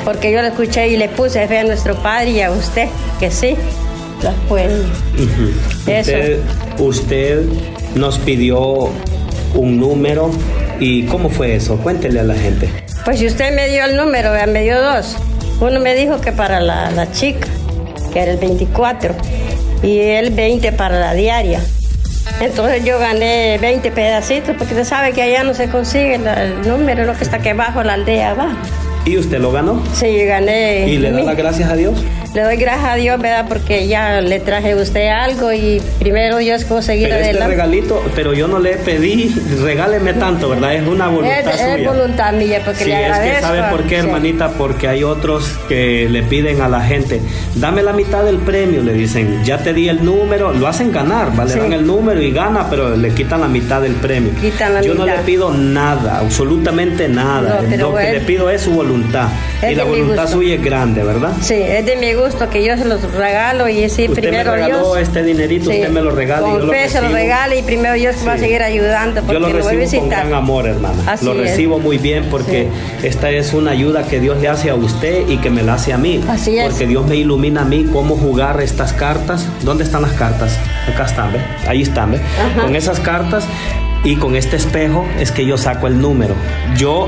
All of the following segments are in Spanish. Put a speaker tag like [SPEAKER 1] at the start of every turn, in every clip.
[SPEAKER 1] porque yo lo escuché y le puse fe a nuestro Padre y a usted, que sí. Pues, eso.
[SPEAKER 2] Usted nos pidió un número, ¿y cómo fue eso? Cuéntele a la gente.
[SPEAKER 1] Pues si usted me dio el número, me dio dos. Uno me dijo que para la chica, que era el 24, y el 20 para la diaria. Entonces yo gané 20 pedacitos, porque usted sabe que allá no se consigue el número, lo que está aquí abajo, la aldea abajo.
[SPEAKER 2] ¿Y usted lo ganó?
[SPEAKER 1] Sí, gané.
[SPEAKER 2] ¿Y le da las gracias a Dios?
[SPEAKER 1] Le doy gracias a Dios, ¿verdad? Porque ya le traje a usted algo y primero Dios conseguir adelante.
[SPEAKER 2] Este regalito, pero yo no le pedí, regáleme tanto, ¿verdad? Es una voluntad suya.
[SPEAKER 1] Es voluntad mía, porque
[SPEAKER 2] sí,
[SPEAKER 1] le agradezco.
[SPEAKER 2] Es que ¿sabe por qué, hermanita? Porque hay otros que le piden a la gente, dame la mitad del premio, le dicen, ya te di el número, lo hacen ganar, ¿vale? Sí. Le dan el número y gana, pero le quitan la mitad del premio. Yo no le pido nada, absolutamente nada.
[SPEAKER 1] No,
[SPEAKER 2] lo que le pido es su voluntad. Y la voluntad suya es grande, ¿verdad?
[SPEAKER 1] Sí, es de mi gusto que yo se los regalo y sí,
[SPEAKER 2] usted
[SPEAKER 1] primero
[SPEAKER 2] me regaló
[SPEAKER 1] Dios.
[SPEAKER 2] Este dinerito, sí. Usted me lo regala.
[SPEAKER 1] Con fe se lo regala y primero Dios va a seguir ayudando.
[SPEAKER 2] Yo lo recibo con gran amor, hermana. Así lo recibo muy bien porque esta es una ayuda que Dios le hace a usted y que me la hace a mí.
[SPEAKER 1] Así es.
[SPEAKER 2] Porque Dios me ilumina a mí cómo jugar estas cartas. ¿Dónde están las cartas? Acá están, ¿ve? Ahí están, ¿ve? Con esas cartas y con este espejo es que yo saco el número. Yo,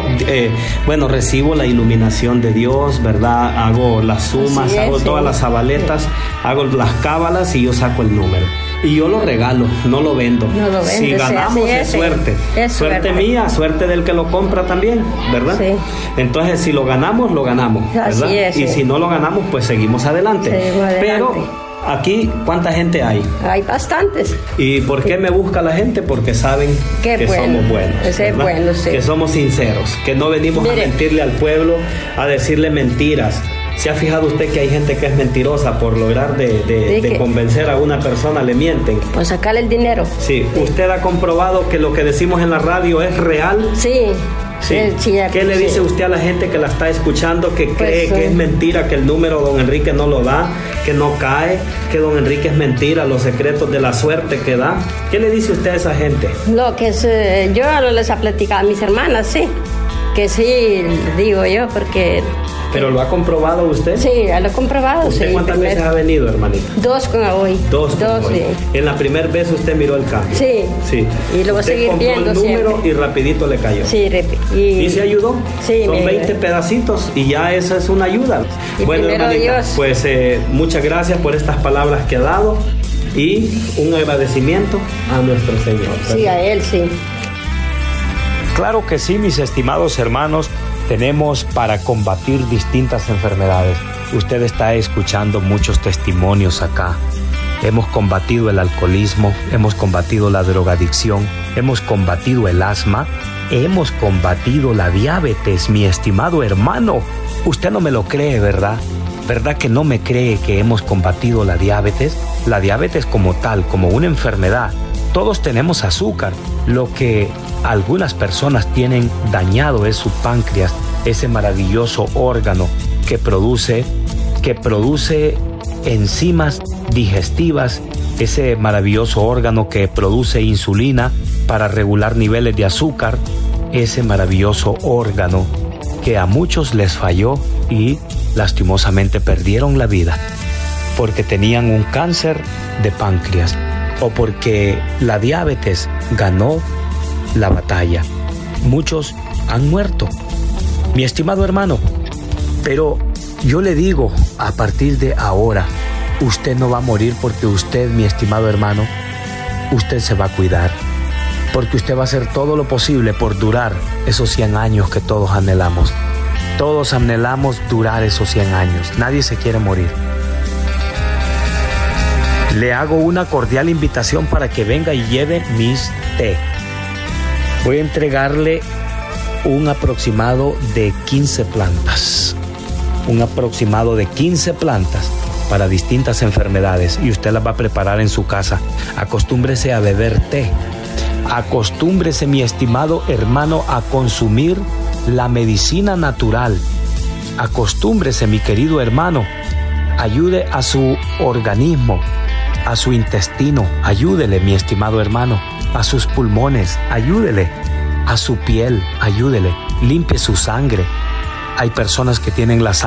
[SPEAKER 2] recibo la iluminación de Dios, ¿verdad? Hago las sumas, hago todas las zabaletas, hago las cábalas y yo saco el número. Y yo lo regalo, no lo vendo. Si ganamos es suerte. Suerte mía, suerte del que lo compra también, ¿verdad? Sí. Entonces, si lo ganamos, ¿verdad?
[SPEAKER 1] Así es,
[SPEAKER 2] y si no lo ganamos, pues seguimos adelante. Pero aquí, ¿cuánta gente hay?
[SPEAKER 1] Hay bastantes.
[SPEAKER 2] ¿Y por qué me busca la gente? Porque saben que somos buenos.
[SPEAKER 1] Ese es bueno, sí.
[SPEAKER 2] Que somos sinceros, que no venimos a mentirle al pueblo, a decirle mentiras. ¿Se ha fijado usted que hay gente que es mentirosa por lograr de convencer a una persona, le mienten?
[SPEAKER 1] Pues sacarle el dinero.
[SPEAKER 2] Sí. ¿Usted ha comprobado que lo que decimos en la radio es real?
[SPEAKER 1] Sí.
[SPEAKER 2] Sí. ¿Qué le dice usted a la gente que la está escuchando, que cree que es mentira, que el número don Enrique no lo da, que no cae, que don Enrique es mentira, los secretos de la suerte que da? ¿Qué le dice usted a esa gente?
[SPEAKER 1] Lo que es, yo les he platicado a mis hermanas, sí, que sí, digo yo, porque...
[SPEAKER 2] ¿Pero lo ha comprobado usted?
[SPEAKER 1] Sí, lo he comprobado.
[SPEAKER 2] ¿Usted cuántas veces ha venido, hermanita?
[SPEAKER 1] 2 con hoy.
[SPEAKER 2] Dos,
[SPEAKER 1] sí.
[SPEAKER 2] En la primera vez usted miró el cambio.
[SPEAKER 1] Sí. Y lo voy a seguir viendo
[SPEAKER 2] el número
[SPEAKER 1] siempre.
[SPEAKER 2] Y rapidito le cayó.
[SPEAKER 1] Sí,
[SPEAKER 2] ¿Y se ayudó?
[SPEAKER 1] Sí.
[SPEAKER 2] Son 20 pedacitos y ya esa es una ayuda.
[SPEAKER 1] Y bueno, hermanita, Dios.
[SPEAKER 2] Pues muchas gracias por estas palabras que ha dado y un agradecimiento a nuestro Señor.
[SPEAKER 1] Sí, a Él, sí.
[SPEAKER 3] Claro que sí, mis estimados hermanos. Tenemos para combatir distintas enfermedades. Usted está escuchando muchos testimonios acá. Hemos combatido el alcoholismo, hemos combatido la drogadicción, hemos combatido el asma, hemos combatido la diabetes, mi estimado hermano. Usted no me lo cree, ¿verdad? ¿Verdad que no me cree que hemos combatido la diabetes? La diabetes como tal, como una enfermedad. Todos tenemos azúcar. Lo que algunas personas tienen dañado es su páncreas, ese maravilloso órgano que produce enzimas digestivas, ese maravilloso órgano que produce insulina para regular niveles de azúcar, ese maravilloso órgano que a muchos les falló y lastimosamente perdieron la vida porque tenían un cáncer de páncreas o porque la diabetes ganó la batalla. Muchos han muerto, mi estimado hermano, pero yo le digo, a partir de ahora, usted no va a morir porque usted, mi estimado hermano, usted se va a cuidar, porque usted va a hacer todo lo posible por durar esos 100 años que todos anhelamos. Todos anhelamos durar esos 100 años, nadie se quiere morir. Le hago una cordial invitación para que venga y lleve mis té. Voy a entregarle un aproximado de 15 plantas. Un aproximado de 15 plantas para distintas enfermedades y usted las va a preparar en su casa. Acostúmbrese a beber té. Acostúmbrese, mi estimado hermano, a consumir la medicina natural. Acostúmbrese, mi querido hermano. Ayude a su organismo, a su intestino. Ayúdele, mi estimado hermano, a sus pulmones. Ayúdele a su piel. Ayúdele. Limpie su sangre. Hay personas que tienen la sangre